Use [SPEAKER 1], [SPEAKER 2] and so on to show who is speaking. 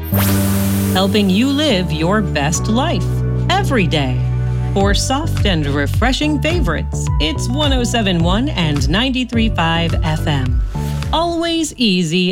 [SPEAKER 1] Helping you live your best life every day. For soft and refreshing favorites, it's 107.1 and 93.5 FM. Always easy